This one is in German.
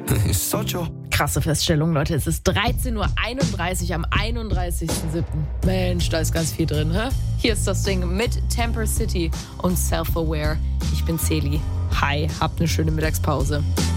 Krasse Feststellung, Leute. Es ist 13:31 Uhr am 31.07. Mensch, da ist ganz viel drin, hä? Hier ist das Ding mit Temper City und Self-Aware. Ich bin Celi. Hi, habt eine schöne Mittagspause.